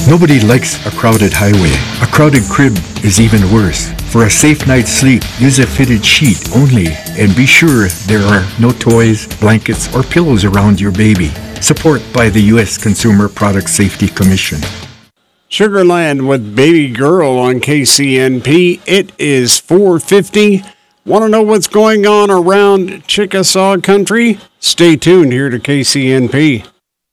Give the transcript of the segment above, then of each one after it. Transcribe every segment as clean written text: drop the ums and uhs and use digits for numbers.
Nobody likes a crowded highway. A crowded crib is even worse. For a safe night's sleep, use a fitted sheet only and be sure there are no toys, blankets, or pillows around your baby. Support by the U.S. Consumer Product Safety Commission. Sugarland with Baby Girl on KCNP. It is 4:50. Want to know what's going on around Chickasaw country? Stay tuned here to KCNP.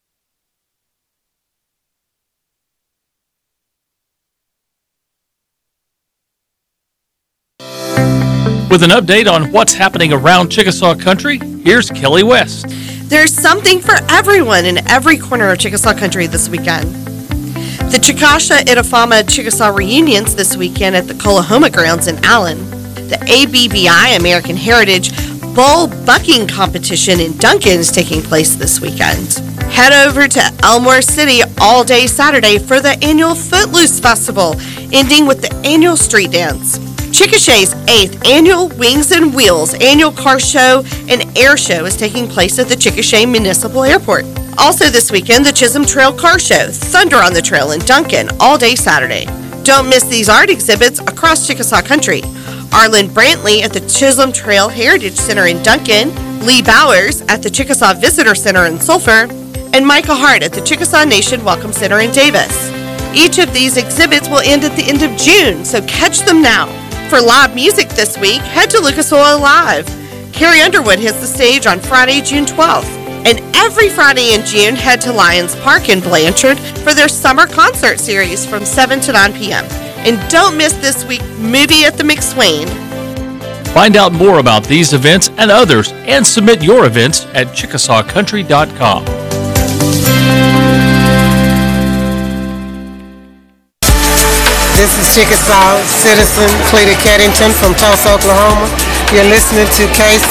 With an update on what's happening around Chickasaw country, here's Kelly West. There's something for everyone in every corner of Chickasaw country this weekend. The Chickasha Itafama Chickasaw reunions this weekend at the Colahoma Grounds in Allen. The ABBI American Heritage Bull Bucking Competition in Duncan is taking place this weekend. Head over to Elmore City all day Saturday for the annual Footloose Festival, ending with the annual street dance. Chickashaw's 8th annual Wings and Wheels annual car show and air show is taking place at the Chickasha Municipal Airport. Also this weekend, the Chisholm Trail Car Show, Thunder on the Trail in Duncan, all day Saturday. Don't miss these art exhibits across Chickasaw country. Arlen Brantley at the Chisholm Trail Heritage Center in Duncan, Lee Bowers at the Chickasaw Visitor Center in Sulphur, and Micah Hart at the Chickasaw Nation Welcome Center in Davis. Each of these exhibits will end at the end of June, so catch them now. For live music this week, head to Lucas Oil Live. Carrie Underwood hits the stage on Friday, June 12th. And every Friday in June, head to Lions Park in Blanchard for their summer concert series from 7 to 9 p.m. And don't miss this week's Movie at the McSwain. Find out more about these events and others and submit your events at ChickasawCountry.com. This is Chickasaw citizen Cleta Caddington from Tulsa, Oklahoma. You're listening to KC.